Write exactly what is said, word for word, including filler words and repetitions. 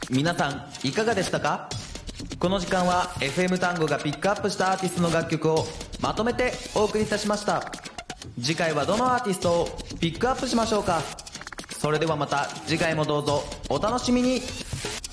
皆さんいかがでしたか？この時間は エフエム 単語がピックアップしたアーティストの楽曲をまとめてお送りいたしました。次回はどのアーティストをピックアップしましょうか？それではまた次回もどうぞお楽しみに。